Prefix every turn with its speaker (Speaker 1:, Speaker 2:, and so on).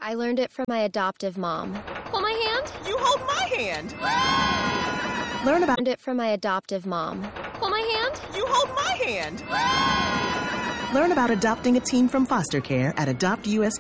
Speaker 1: I learned it from my adoptive mom. Hold my hand.
Speaker 2: You hold my hand.
Speaker 1: Learn about it from my adoptive mom. Hold my hand.
Speaker 2: You hold my hand.
Speaker 3: Learn about adopting a team from foster care at AdoptUS.